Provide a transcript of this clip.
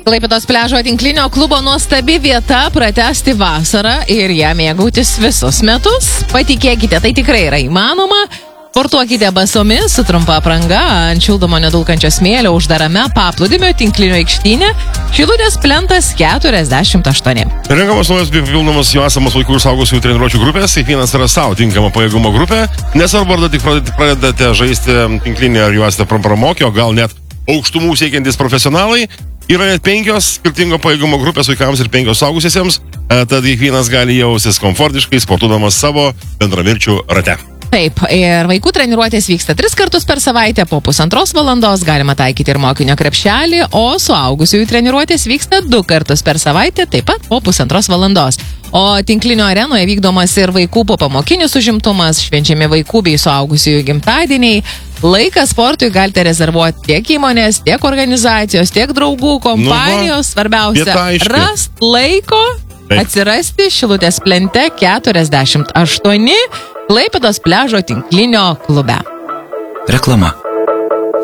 Klaipėdos pliažo tinklinio klubo nuostabi vieta pratęsti vasarą ir ją mėgautis visus metus. Patikėkite, tai tikrai yra įmanoma. Sportuokite basomis su trumpa apranga ant šildomo nedulkančio smėlio uždarame paplūdimio tinklinio aikštyne Šilutės plentas 48. Renkamos naujas bei papildomos jau esamos vaikų ir suaugusiųjų treniruočių grupės. Kiekvienas yra savo tinkama pajėgumo grupė. Nesvarbu, ar tik pradedate žaisti tinklinį, ar jau esate pramokę, o gal net aukštumų siekiantys profesionalai. Yra net 5 skirtingo pajėgumo grupės vaikams ir 5 suaugusiesiems, tad kiekvienas gali jaustis komfortiškai, sportuodamas savo bendramirčių rate. Taip, ir vaikų treniruotės vyksta 3 kartus per savaitę, po 1,5 valandos galima taikyti ir mokinio krepšelį, o suaugusiųjų treniruotės vyksta 2 kartus per savaitę, taip pat po 1,5 valandos. O tinklinio arenoje vykdomas ir vaikų popamokinis užimtumas, švenčiami vaikų bei suaugusiųjų gimtadieniai. Laiką sportui galite rezervuoti tiek įmonės, tiek organizacijos, tiek draugų, kompanijos. Svarbiausia, rast laiko atsirasti Šilutės plente 48 Klaipėdos pliažo tinklinio klube. Reklama.